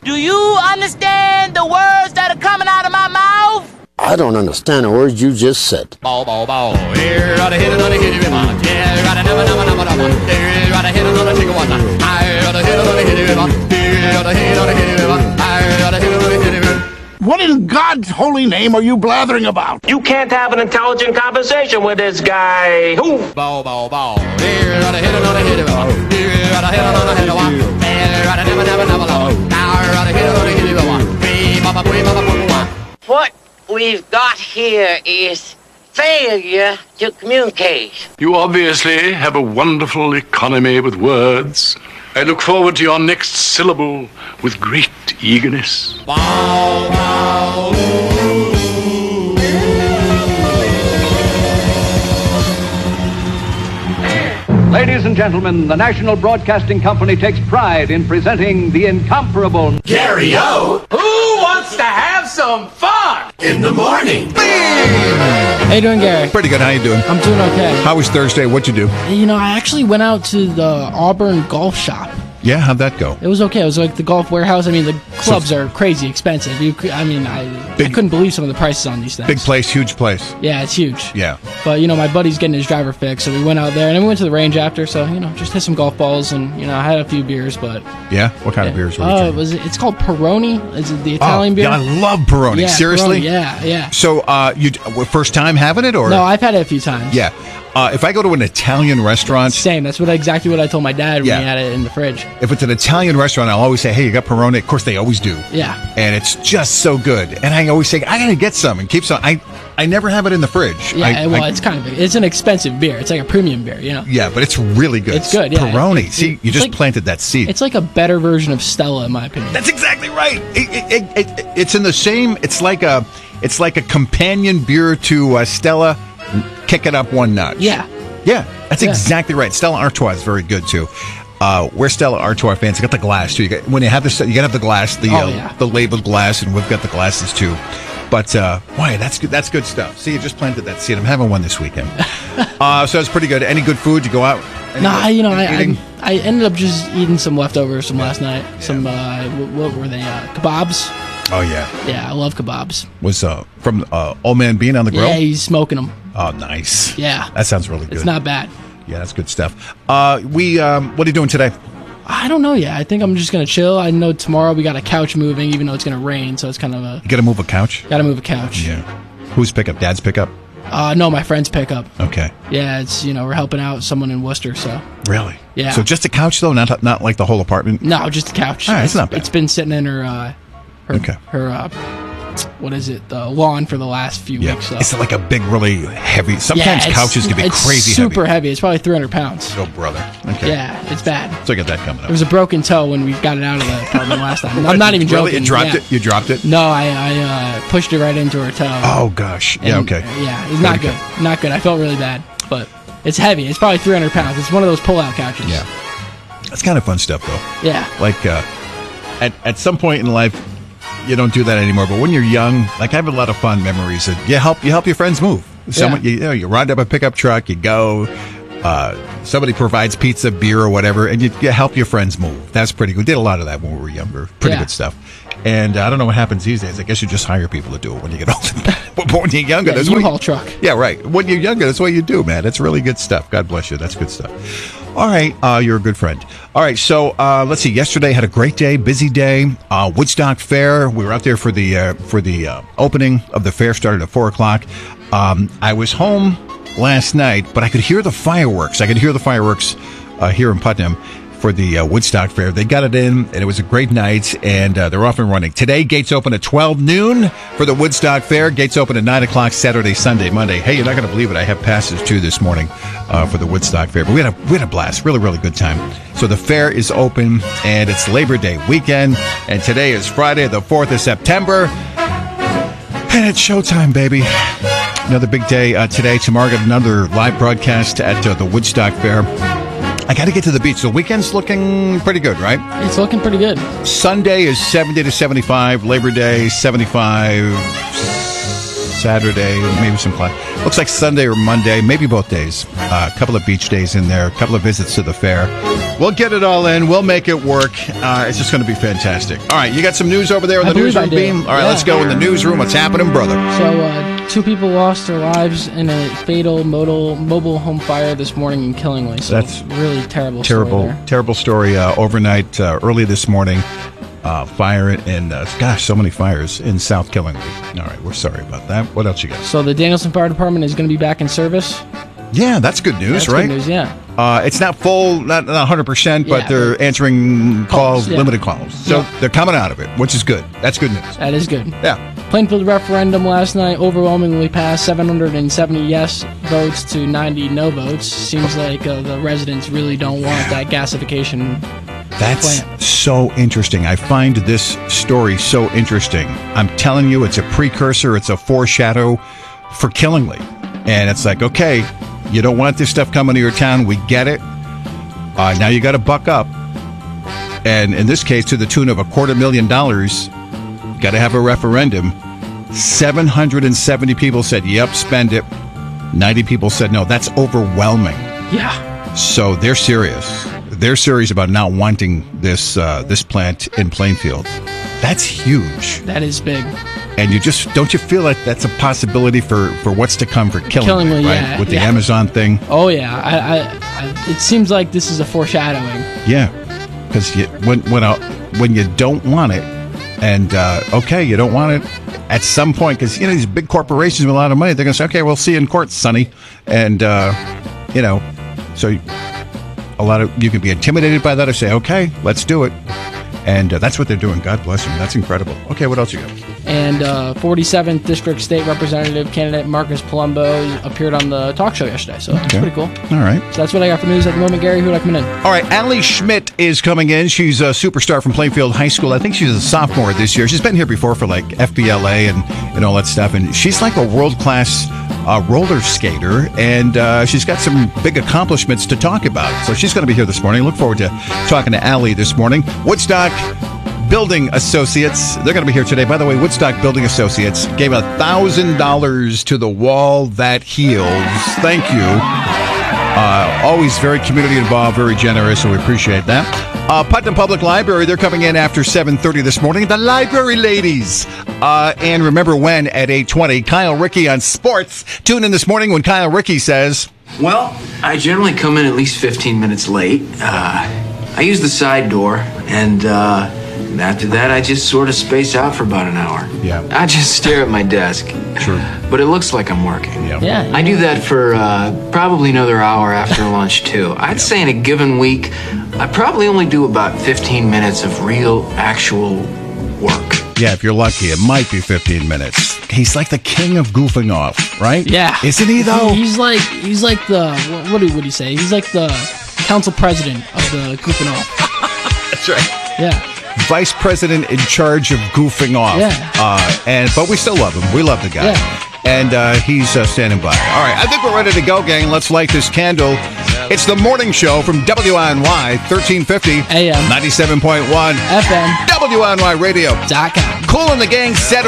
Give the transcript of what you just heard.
Do you understand the words that are coming out of my mouth? I don't understand the words you just said. Bow, bow, bow. Here, gotta hit another hit it, man. Yeah, gotta never, never, never, never. Here, gotta hit another chicken one. I gotta hit another hit it, man. Here, gotta hit another hit it, man. I gotta hit another hit it, man. What in God's holy name are you blathering about? You can't have an intelligent conversation with this guy. Who? Bow, bow, bow. Here, gotta hit another hit it, man. Here, gotta hit another hit it, man. Here, gotta never, never, never, never. Now, gotta hit another hit it, man. What we've got here is failure to communicate. You obviously have a wonderful economy with words. I look forward to your next syllable with great eagerness. Bow, bow, Ladies and gentlemen, the National Broadcasting Company takes pride in presenting the incomparable Gary-O. Who wants to have some fun In the morning. How you doing, Gary? Pretty good. How you doing? I'm doing okay. How was Thursday? What'd you do? You know, I actually went out to the Auburn Golf Shop. Yeah, how'd that go? It was okay. It was like the golf warehouse. I mean, the clubs are crazy expensive. I couldn't believe some of the prices on these things. Big place, huge place. Yeah, it's huge. Yeah. But, you know, my buddy's getting his driver fixed, so we went out there, and then we went to the range after, so, you know, just hit some golf balls, and, you know, I had a few beers, but... Yeah? What kind of beers were you drinking? It's called Peroni. Is it the Italian beer? Yeah, I love Peroni. Yeah, Seriously? Peroni. Yeah. So, you first time having it, or...? No, I've had it a few times. Yeah. If I go to an Italian restaurant... Same. That's exactly what I told my dad when he had it in the fridge. If it's an Italian restaurant, I'll always say, hey, you got Peroni? Of course, they always do. Yeah. And it's just so good. And I always say, I got to get some and keep some. I never have it in the fridge. Yeah, it's an expensive beer. It's like a premium beer, you know? Yeah, but it's really good. It's good, yeah. Peroni. See, you just planted that seed. It's like a better version of Stella, in my opinion. That's exactly right. It's in the same... It's like a companion beer to Stella. Kick it up one notch. Yeah. Yeah, that's exactly right. Stella Artois is very good too. We're Stella Artois fans. You got the glass too. When you have this, you gotta have the glass, the labeled glass, and we've got the glasses too. But boy, that's good. That's good stuff. See, you just planted that seed. I'm having one this weekend. So it's pretty good. Any good food? You go out? Nah, you know, I ended up just eating some leftovers from last night. Yeah. Some what were they? Kebabs. Oh yeah. Yeah, I love kebabs. Was from Old Man Bean on the grill? Yeah, he's smoking them. Oh, nice. Yeah. That sounds really good. It's not bad. Yeah, that's good stuff. What are you doing today? I don't know yet. I think I'm just going to chill. I know tomorrow we got a couch moving, even though it's going to rain, so it's kind of a... You got to move a couch? Got to move a couch. Yeah. Whose pickup? Dad's pickup? No, my friend's pickup. Okay. Yeah, it's, you know, we're helping out someone in Worcester, so... Really? Yeah. So just a couch, though? Not like the whole apartment? No, just a couch. All right, it's not bad. It's been sitting in her what is it, the lawn for the last few weeks. So. It's like a big, really heavy... Sometimes couches can be crazy heavy. It's super heavy. It's probably 300 pounds. Oh, brother. Okay. Yeah, it's bad. So I got that coming up. There was a broken toe when we got it out of the apartment last time. I'm not even joking. Really? You dropped it? You dropped it? No, I pushed it right into her toe. Oh, gosh. Yeah, okay. Yeah, it's not good. Not good. I felt really bad. But it's heavy. It's probably 300 pounds. It's one of those pull-out couches. Yeah. That's kind of fun stuff, though. Yeah. Like, at some point in life... You don't do that anymore, but when you're young, like I have a lot of fun memories. You help your friends move. You ride up a pickup truck, you go. Somebody provides pizza, beer, or whatever, and you help your friends move. That's pretty good. We did a lot of that when we were younger. Pretty good stuff. And I don't know what happens these days. I guess you just hire people to do it when you get older. But when you're younger, that's U-Haul truck. Yeah, right. When you're younger, that's what you do, man. That's really good stuff. God bless you. That's good stuff. All right, you're a good friend. All right, so let's see. Yesterday had a great day, busy day. Woodstock Fair. We were out there for the opening of the fair. Started at 4:00. I was home last night, but I could hear the fireworks. Here in Putnam for the Woodstock Fair. They got it in, and it was a great night, and they're off and running. Today, gates open at 12 noon for the Woodstock Fair. Gates open at 9 o'clock Saturday, Sunday, Monday. Hey, you're not going to believe it. I have passes, too, this morning for the Woodstock Fair. But we had a blast. Really, really good time. So the fair is open, and it's Labor Day weekend, and today is Friday, the 4th of September, and it's showtime, baby. Another big day today. Tomorrow, got another live broadcast at the Woodstock Fair. I got to get to the beach. The weekend's looking pretty good, right? It's looking pretty good. Sunday is 70 to 75. Labor Day, 75, Saturday, maybe some class. Looks like Sunday or Monday, maybe both days. A couple of beach days in there, a couple of visits to the fair. We'll get it all in. We'll make it work. It's just going to be fantastic. All right, you got some news over there in the newsroom, Beam? All right, let's go in the newsroom. What's happening, brother? So, 2 people lost their lives in a fatal mobile home fire this morning in Killingly. So that's really terrible story. Overnight, early this morning. Fire in, so many fires in South Killingly. All right, we're sorry about that. What else you got? So the Danielson Fire Department is going to be back in service. Yeah, that's good news, right? Good news, yeah. It's not full, not 100%, but they're answering calls, limited calls. So they're coming out of it, which is good. That's good news. That is good. Yeah. Plainfield referendum last night overwhelmingly passed, 770 yes votes to 90 no votes. Seems like the residents really don't want that gasification That's plant. So interesting. I find this story so interesting. I'm telling you, it's a precursor, it's a foreshadow for Killingly. And it's like, okay, you don't want this stuff coming to your town. We get it. Now you got to buck up. And in this case, to the tune of $250,000, you got to have a referendum. 770 people said, yep, spend it. 90 people said no. That's overwhelming. Yeah. So they're serious. They're serious about not wanting this plant in Plainfield. That's huge. That is big. And don't you feel like that's a possibility for what's to come for Killingly, right? Yeah, with the Amazon thing. Oh yeah, it seems like this is a foreshadowing. Yeah, because when you don't want it, and you don't want it at some point, because these big corporations with a lot of money, they're going to say, okay, we'll see you in court, Sonny, and so you can be intimidated by that or say, okay, let's do it. And that's what they're doing. God bless them. That's incredible. Okay, what else you got? And 47th District State Representative candidate Marcus Palumbo appeared on the talk show yesterday. So it's pretty cool. All right. So that's what I got for news at the moment. Gary, who would I come in? All right, Allie Schmidt is coming in. She's a superstar from Plainfield High School. I think she's a sophomore this year. She's been here before for like FBLA and all that stuff. And she's like a world-class roller skater, and she's got some big accomplishments to talk about. So she's going to be here this morning. Look forward to talking to Allie this morning. Woodstock Building Associates, they're going to be here today. By the way, Woodstock Building Associates gave $1,000 to the Wall That Heals. Thank you. Always very community involved, very generous, so we appreciate that. Putnam Public Library, they're coming in after 7:30 this morning. The Library Ladies. And remember when at 8:20, Kyle Rickey on sports. Tune in this morning when Kyle Rickey says, well, I generally come in at least 15 minutes late. I use the side door, and after that, I just sort of space out for about an hour. Yeah. I just stare at my desk. True. But it looks like I'm working. Yeah. I do that for probably another hour after lunch, too. I'd say in a given week, I probably only do about 15 minutes of real, actual work. Yeah, if you're lucky, it might be 15 minutes. He's like the king of goofing off, right? Yeah. Isn't he, though? He's like the, what would he say? He's like the council president of the goofing off. That's right. Yeah. Vice president in charge of goofing off. Yeah. But we still love him. We love the guy. Yeah. And he's standing by. All right, I think we're ready to go, gang. Let's light this candle. It's the morning show from WNY 1350 AM 97.1 FM WNY Radio. .com. Cool in the Gang, Saturday.